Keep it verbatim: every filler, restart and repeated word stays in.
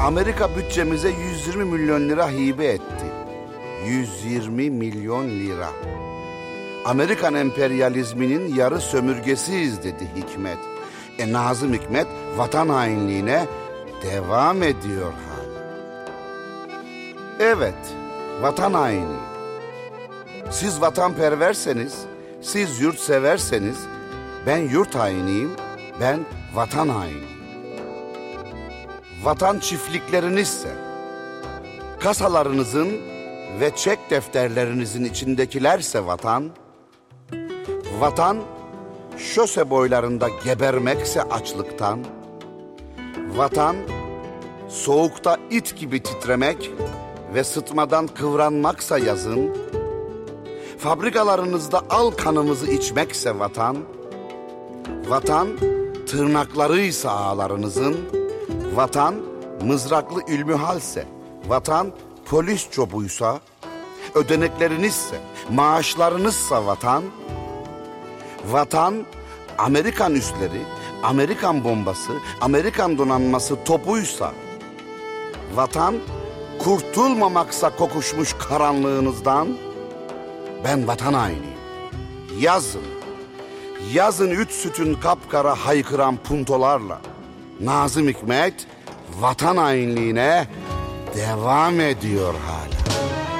Amerika bütçemize yüz yirmi milyon lira hibe etti. yüz yirmi milyon lira. Amerikan emperyalizminin yarı sömürgesiyiz dedi Hikmet. E Nazım Hikmet vatan hainliğine devam ediyor hala. Evet, vatan haini. Siz vatanperverseniz, siz yurt severseniz, ben yurt hainiyim, ben vatan hainiyim. Vatan çiftliklerinizse, kasalarınızın ve çek defterlerinizin içindekilerse vatan, vatan şose boylarında gebermekse açlıktan, vatan soğukta it gibi titremek ve sıtmadan kıvranmaksa yazın, fabrikalarınızda al kanımızı içmekse vatan, vatan tırnaklarıysa ağalarınızın, vatan mızraklı ilmihalse, vatan polis çobuysa, ödeneklerinizse, maaşlarınızsa vatan, vatan Amerikan üsleri, Amerikan bombası, Amerikan donanması topuysa, vatan kurtulmamaksa kokuşmuş karanlığınızdan, ben vatan hainiyim. Yazın, yazın üç sütün kapkara haykıran puntolarla, Nazım Hikmet vatan hainliğine devam ediyor ha.